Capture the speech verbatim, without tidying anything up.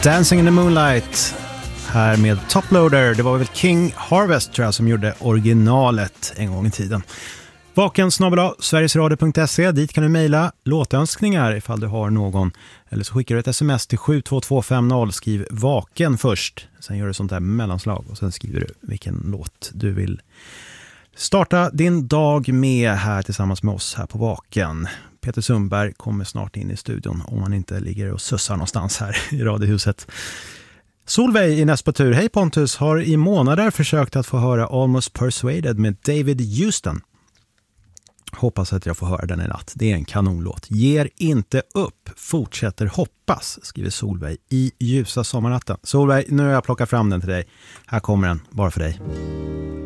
Dancing in the Moonlight här med Toploader. Det var väl King Harvest tror jag som gjorde originalet en gång i tiden. Vaken snabel-a sverigesradio punkt se. Dit kan du mejla låtönskningar ifall du har någon. Eller så skickar du ett sms till sju två två fem noll. Skriv vaken först. Sen gör du sånt där mellanslag och sen skriver du vilken låt du vill starta din dag med här tillsammans med oss här på Vaken. Peter Sundberg kommer snart in i studion om han inte ligger och sussar någonstans här i radiohuset. Solveig i nästa tur. Hej Pontus, har i månader försökt att få höra Almost Persuaded med David Houston. Hoppas att jag får höra den i natt. Det är en kanonlåt. Ger inte upp. Fortsätter hoppas, skriver Solveig i ljusa sommarnatten. Solveig, nu har jag plockat fram den till dig. Här kommer den, bara för dig.